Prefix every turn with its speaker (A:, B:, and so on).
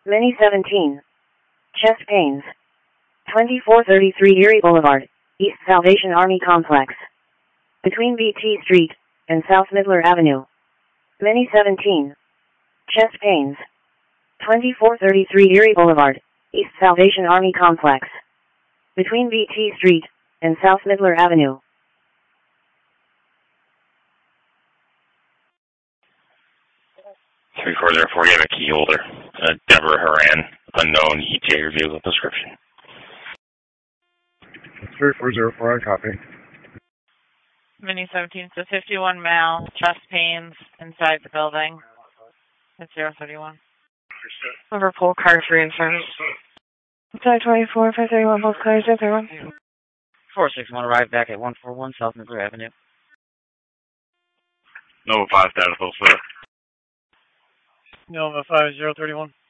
A: Mini 17. Chest pains. 2433 Erie Boulevard, East Salvation Army Complex. Between BT Street and South Midler Avenue. Mini 17. Chest pains. 2433 Erie Boulevard, East Salvation Army Complex. Between BT Street and South Midler Avenue.
B: 3404, you have a key holder. Deborah Haran, unknown ETA vehicle description.
C: 3404, I copy.
D: Mini 17 to 51 male, chest pains inside the building. It's 031. Liverpool, car 3 in service. Inside 24, 531, both cars, 031.
E: 461, arrive back at 141 South Midler Avenue.
B: Nova 5 status, also.
D: Nova 5, 031.